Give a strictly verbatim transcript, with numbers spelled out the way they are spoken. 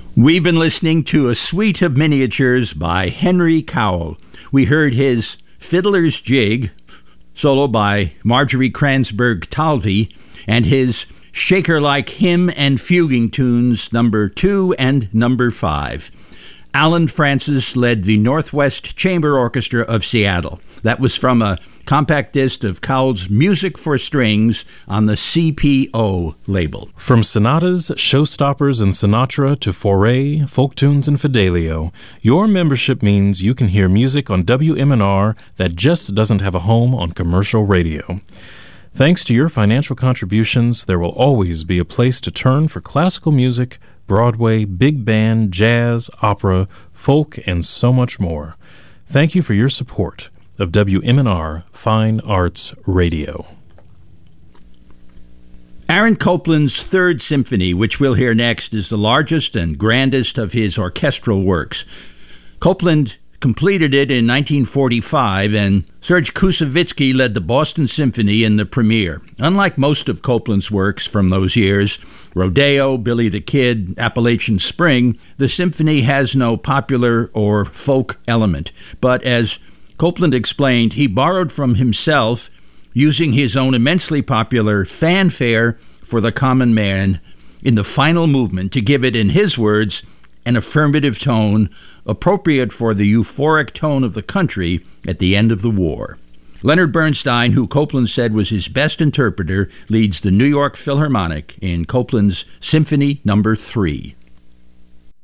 We've been listening to a suite of miniatures by Henry Cowell. We heard his Fiddler's Jig, solo by Marjorie Kranzberg Talvi, and his Shaker-like Hymn and Fuguing Tunes number two and number five. Alan Francis led the Northwest Chamber Orchestra of Seattle. That was from a compact disc of Cowell's Music for Strings on the C P O label. From sonatas, showstoppers, and Sinatra to Fauré, folk tunes, and Fidelio, your membership means you can hear music on W M N R that just doesn't have a home on commercial radio. Thanks to your financial contributions, there will always be a place to turn for classical music, Broadway, big band, jazz, opera, folk, and so much more. Thank you for your support of W M N R Fine Arts Radio. Aaron Copland's Third Symphony, which we'll hear next, is the largest and grandest of his orchestral works. Copland completed it in nineteen forty-five, and Serge Koussevitzky led the Boston Symphony in the premiere. Unlike most of Copland's works from those years, Rodeo, Billy the Kid, Appalachian Spring, the symphony has no popular or folk element. But as Copland explained, he borrowed from himself, using his own immensely popular fanfare for the common man in the final movement to give it, in his words, an affirmative tone appropriate for the euphoric tone of the country at the end of the war. Leonard Bernstein, who Copland said was his best interpreter, leads the New York Philharmonic in Copland's Symphony Number three.